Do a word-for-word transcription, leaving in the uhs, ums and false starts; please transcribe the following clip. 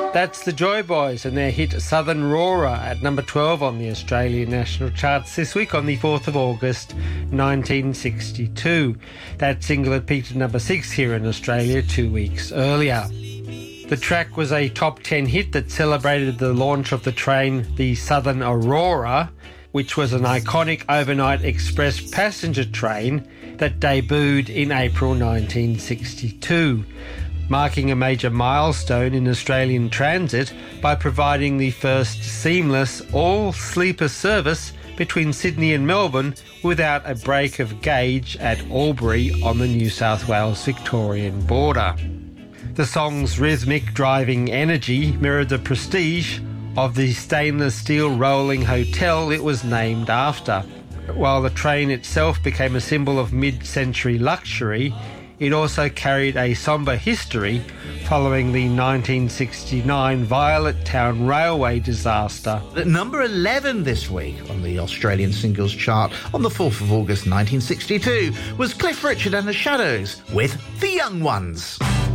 That's the Joy Boys and their hit Southern Roarer at number twelve on the Australian National Charts this week on the fourth of August nineteen sixty-two. That single had peaked at number six here in Australia two weeks earlier. The track was a top ten hit that celebrated the launch of the train, the Southern Aurora, which was an iconic overnight express passenger train that debuted in April nineteen sixty-two. Marking a major milestone in Australian transit by providing the first seamless all-sleeper service between Sydney and Melbourne without a break of gauge at Albury on the New South Wales-Victorian border. The song's rhythmic driving energy mirrored the prestige of the stainless steel rolling hotel it was named after. While the train itself became a symbol of mid-century luxury, it also carried a sombre history following the nineteen sixty-nine Violet Town Railway disaster. At number eleven this week on the Australian Singles Chart on the fourth of August nineteen sixty-two was Cliff Richard and the Shadows with The Young Ones.